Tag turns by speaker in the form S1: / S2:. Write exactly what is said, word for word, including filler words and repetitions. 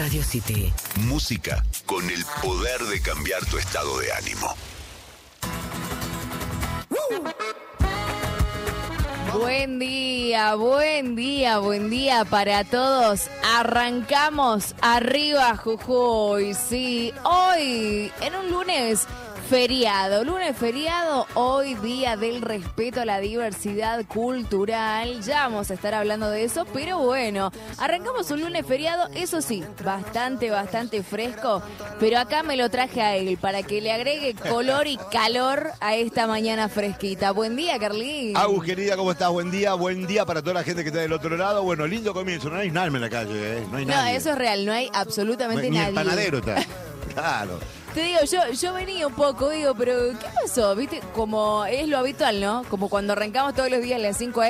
S1: Radio City.
S2: Música con el poder de cambiar tu estado de ánimo.
S3: Buen día, buen día, buen día para todos. Arrancamos arriba Jujuy, sí, hoy en un lunes feriado, lunes feriado, hoy día del respeto a la diversidad cultural. Ya vamos a estar hablando de eso, pero bueno, arrancamos un lunes feriado, eso sí, bastante, bastante fresco, pero acá me lo traje a él para que le agregue color y calor a esta mañana fresquita. Buen día, Carlín.
S4: Agus, querida, ¿cómo estás? Buen día, buen día para toda la gente que está del otro lado. Bueno, lindo comienzo, no hay nadie en la calle, ¿eh? No hay
S3: No,
S4: nadie.
S3: eso es real, no hay absolutamente
S4: Ni
S3: nadie.
S4: el panadero está. Claro.
S3: Te digo, yo, yo venía un poco, digo, pero ¿qué pasó? ¿Viste? Como es lo habitual, ¿no? Como cuando arrancamos todos los días a las cinco a